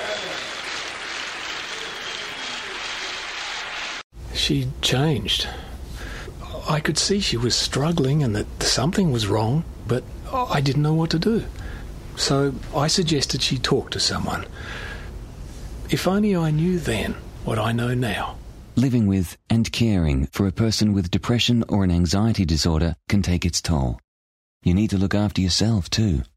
She changed. I could see she was struggling and that something was wrong, but I didn't know what to do. So I suggested she talk to someone. If only I knew then what I know now. Living with and caring for a person with depression or an anxiety disorder can take its toll. You need to look after yourself too.